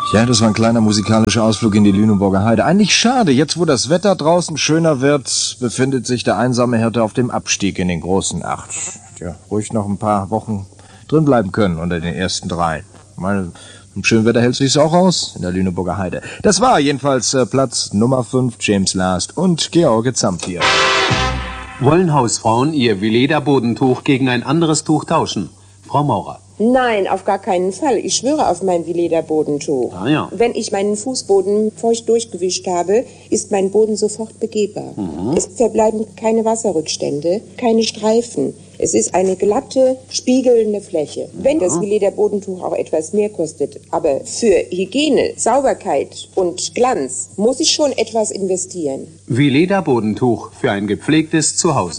Ja, das war ein kleiner musikalischer Ausflug in die Lüneburger Heide. Eigentlich schade, jetzt wo das Wetter draußen schöner wird, befindet sich der einsame Hirte auf dem Abstieg in den großen 8. Tja, ruhig noch ein paar Wochen drin bleiben können unter den ersten 3. Ich meine, im schönen Wetter hält sich's auch aus in der Lüneburger Heide. Das war jedenfalls Platz Nummer 5, James Last und George Zampier. Wollen Hausfrauen ihr Veleda-Bodentuch gegen ein anderes Tuch tauschen? Frau Maurer. Nein, auf gar keinen Fall. Ich schwöre auf mein Veleda-Bodentuch. Ah ja. Wenn ich meinen Fußboden feucht durchgewischt habe, ist mein Boden sofort begehbar. Es verbleiben keine Wasserrückstände, keine Streifen. Es ist eine glatte, spiegelnde Fläche. Wenn das Veleda-Bodentuch auch etwas mehr kostet, aber für Hygiene, Sauberkeit und Glanz muss ich schon etwas investieren. Veleda-Bodentuch für ein gepflegtes Zuhause.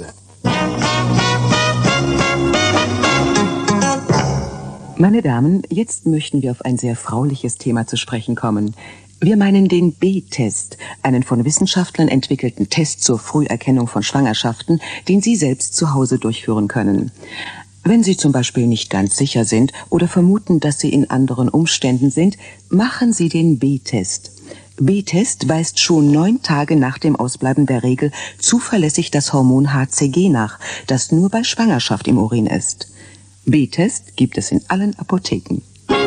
Meine Damen, jetzt möchten wir auf ein sehr frauliches Thema zu sprechen kommen. Wir meinen den B-Test, einen von Wissenschaftlern entwickelten Test zur Früherkennung von Schwangerschaften, den Sie selbst zu Hause durchführen können. Wenn Sie zum Beispiel nicht ganz sicher sind oder vermuten, dass Sie in anderen Umständen sind, machen Sie den B-Test. B-Test weist schon 9 Tage nach dem Ausbleiben der Regel zuverlässig das Hormon HCG nach, das nur bei Schwangerschaft im Urin ist. B-Test gibt es in allen Apotheken.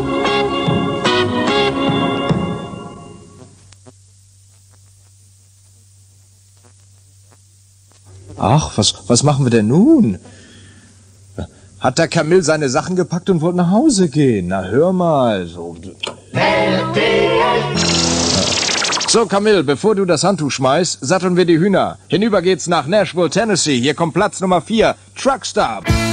Ach, was machen wir denn nun? Hat der Camille seine Sachen gepackt und wollte nach Hause gehen? Na, hör mal. So, Camille, bevor du das Handtuch schmeißt, satteln wir die Hühner. Hinüber geht's nach Nashville, Tennessee. Hier kommt Platz Nummer 4, Truckstop.